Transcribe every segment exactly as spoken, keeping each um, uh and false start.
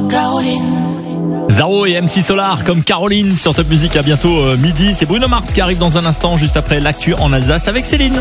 Zaro et M C Solar comme Caroline sur Top Music. À bientôt euh, midi. C'est Bruno Mars qui arrive dans un instant, juste après l'actu en Alsace avec Céline.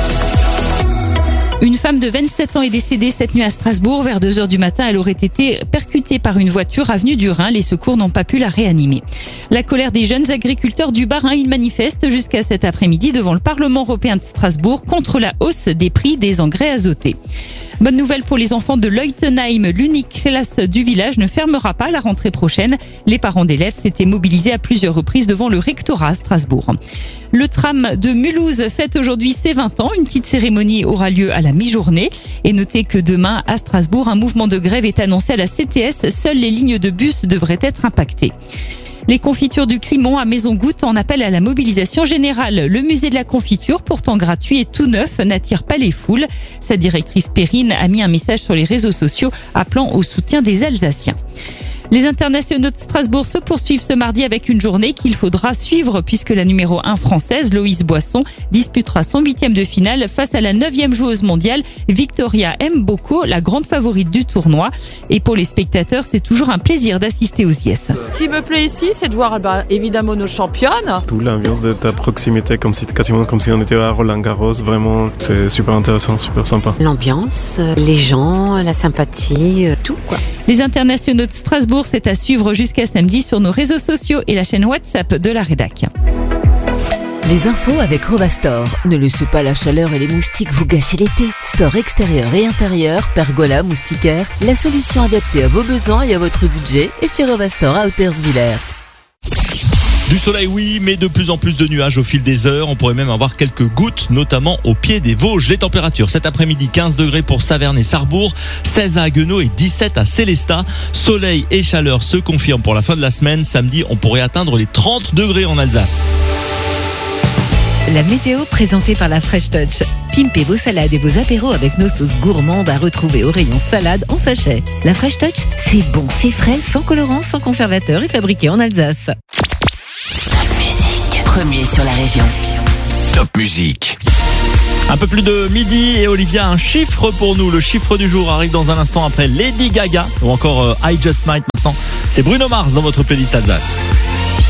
Une femme de vingt-sept ans est décédée cette nuit à Strasbourg. Vers deux heures du matin, elle aurait été percutée par une voiture avenue du Rhin. Les secours n'ont pas pu la réanimer. La colère des jeunes agriculteurs du Bas-Rhin, ils manifestent jusqu'à cet après-midi devant le Parlement européen de Strasbourg contre la hausse des prix des engrais azotés. Bonne nouvelle pour les enfants de Leutenheim. L'unique classe du village ne fermera pas la rentrée prochaine. Les parents d'élèves s'étaient mobilisés à plusieurs reprises devant le rectorat à Strasbourg. Le tram de Mulhouse fête aujourd'hui ses vingt ans. Une petite cérémonie aura lieu à la mi-journée. Et notez que demain, à Strasbourg, un mouvement de grève est annoncé à la C T S. Seules les lignes de bus devraient être impactées. Les confitures du Climont à Maison-Goutte en appellent à la mobilisation générale. Le musée de la confiture, pourtant gratuit et tout neuf, n'attire pas les foules. Sa directrice Perrine a mis un message sur les réseaux sociaux appelant au soutien des Alsaciens. Les internationaux de Strasbourg se poursuivent ce mardi avec une journée qu'il faudra suivre puisque la numéro un française, Loïse Boisson, disputera son huitième de finale face à la neuvième joueuse mondiale, Victoria Mboko, la grande favorite du tournoi. Et pour les spectateurs, c'est toujours un plaisir d'assister aux I S. Ce qui me plaît ici, c'est de voir bah, évidemment nos championnes. Tout l'ambiance de ta proximité, comme si, quasiment comme si on était à Roland-Garros, vraiment, c'est super intéressant, super sympa. L'ambiance, les gens, la sympathie, tout quoi. Les internationaux de Strasbourg, c'est à suivre jusqu'à samedi sur nos réseaux sociaux et la chaîne WhatsApp de la rédac. Les infos avec Rovastor. Ne laissez pas la chaleur et les moustiques vous gâcher l'été. Store extérieur et intérieur, pergola, moustiquaire, la solution adaptée à vos besoins et à votre budget est chez Rovastor à Hauterswiller. Du soleil, oui, mais de plus en plus de nuages au fil des heures. On pourrait même avoir quelques gouttes, notamment au pied des Vosges. Les températures, cet après-midi, quinze degrés pour Saverne et Sarrebourg, seize à Haguenau et dix-sept à Sélestat. Soleil et chaleur se confirment pour la fin de la semaine. Samedi, on pourrait atteindre les trente degrés en Alsace. La météo présentée par la Fresh Touch. Pimpez vos salades et vos apéros avec nos sauces gourmandes à retrouver au rayon salade en sachet. La Fresh Touch, c'est bon, c'est frais, sans colorant, sans conservateur et fabriqué en Alsace. Premier sur la région. Top Music. Un peu plus de midi et Olivia, un chiffre pour nous. Le chiffre du jour arrive dans un instant après Lady Gaga ou encore euh, I Just Might maintenant. C'est Bruno Mars dans votre playlist Alsace.